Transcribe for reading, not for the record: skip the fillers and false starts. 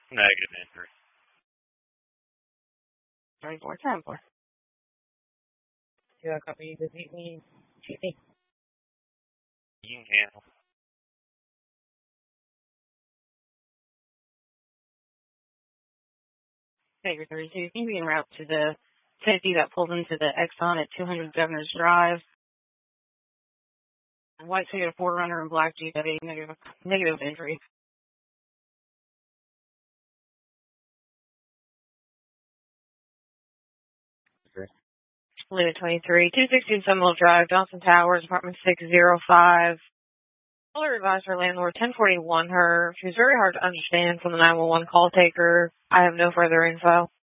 Negative injury. 34-10-4. Do I copy this evening? GP. You can cancel. Figure 32. Can you be en route to the Tennessee that pulls into the Exxon at 200 Governor's Drive? White Toyota 4Runner and black GW, negative injury. Luna 23, 216 Seminole Drive, Johnson Towers, apartment 605. Caller advised her landlord 1041 her. She was very hard to understand from the 911 call taker. I have no further info.